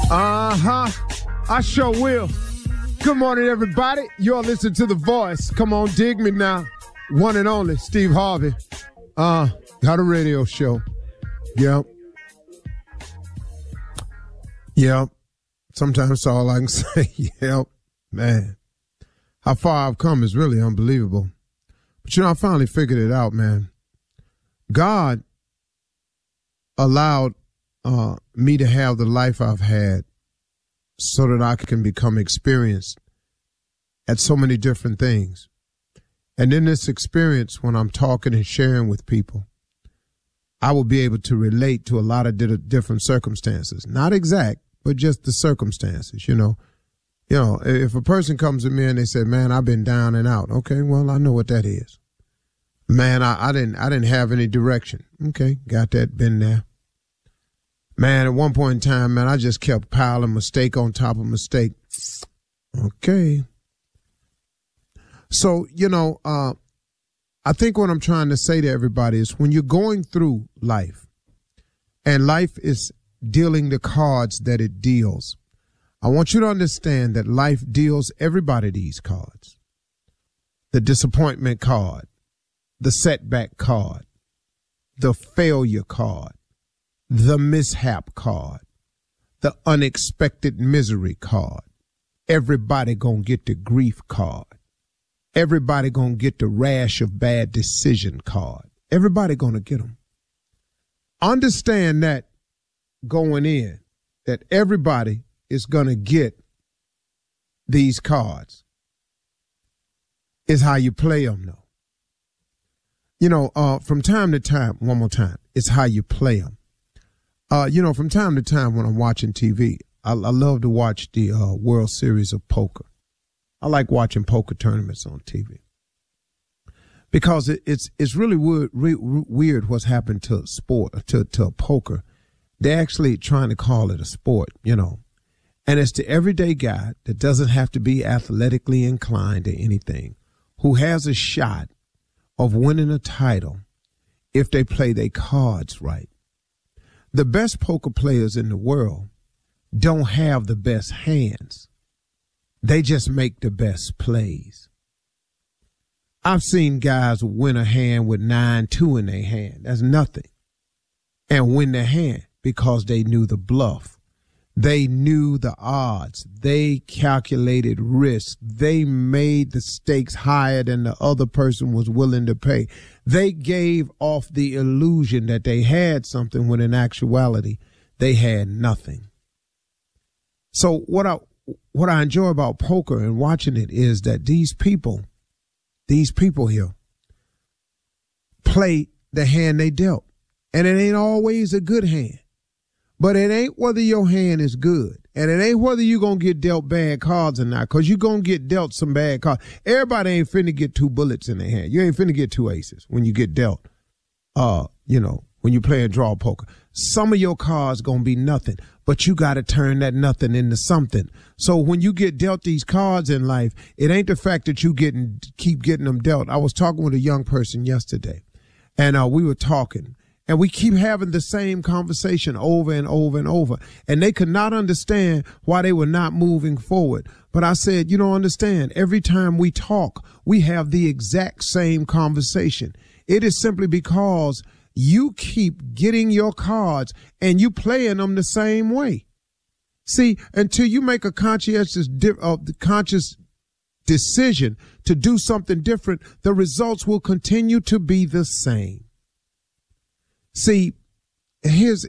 I sure will. Good morning, everybody. You're listening to The Voice. Come on, dig me now. One and only, Steve Harvey. Got a radio show. Yep. Sometimes that's all I can say. Yep. Man. How far I've come is really unbelievable. But, I finally figured it out, man. God allowed me to have the life I've had so that I can become experienced at so many different things. And in this experience, when I'm talking and sharing with people, I will be able to relate to a lot of different circumstances. Not exact, but just the circumstances, if a person comes to me and they say, man, I've been down and out. Okay, well, I know what that is. Man, I didn't have any direction. Okay, got that, been there. Man, at one point in time, man, I just kept piling mistake on top of mistake. Okay. So, I think what I'm trying to say to everybody is when you're going through life and life is dealing the cards that it deals, I want you to understand that life deals everybody these cards. The disappointment card, the setback card, the failure card, the mishap card, the unexpected misery card. Everybody gonna get the grief card. Everybody gonna get the rash of bad decision card. Everybody gonna get them. Understand that going in, that everybody is gonna get these cards. Is how you play them, though. From time to time, one more time, it's how you play them. From time to time when I'm watching TV, I love to watch the World Series of Poker. I like watching poker tournaments on TV because it's really weird what's happened to sport, to poker. They're actually trying to call it a sport, and it's the everyday guy that doesn't have to be athletically inclined or anything, who has a shot of winning a title if they play their cards right. The best poker players in the world don't have the best hands. They just make the best plays. I've seen guys win a hand with 9-2 in their hand. That's nothing. And win their hand because they knew the bluff. They knew the odds. They calculated risk. They made the stakes higher than the other person was willing to pay. They gave off the illusion that they had something when in actuality they had nothing. So what I enjoy about poker and watching it is that these people here play the hand they dealt. And it ain't always a good hand. But it ain't whether your hand is good. And it ain't whether you're going to get dealt bad cards or not, because you're going to get dealt some bad cards. Everybody ain't finna get 2 bullets in their hand. You ain't finna get 2 aces when you get dealt, when you play a draw poker. Some of your cards going to be nothing, but you got to turn that nothing into something. So when you get dealt these cards in life, it ain't the fact that you keep getting them dealt. I was talking with a young person yesterday, and we were talking. And we keep having the same conversation over and over and over. And they could not understand why they were not moving forward. But I said, you don't understand. Every time we talk, we have the exact same conversation. It is simply because you keep getting your cards and you playing them the same way. See, until you make a conscious decision to do something different, the results will continue to be the same. See, here's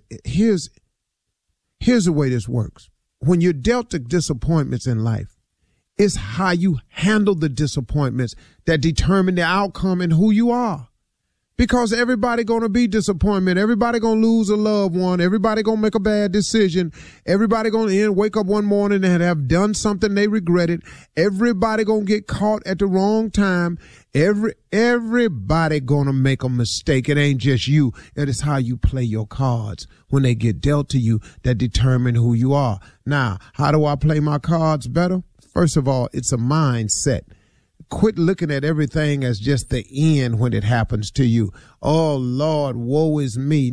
the way this works. When you're dealt the disappointments in life, it's how you handle the disappointments that determine the outcome and who you are. Because everybody going to be disappointment. Everybody going to lose a loved one. Everybody going to make a bad decision. Everybody going to wake up one morning and have done something they regretted. Everybody going to get caught at the wrong time. Everybody going to make a mistake. It ain't just you. It is how you play your cards when they get dealt to you that determine who you are. Now, how do I play my cards better? First of all, it's a mindset. Quit looking at everything as just the end when it happens to you. Oh, Lord, woe is me.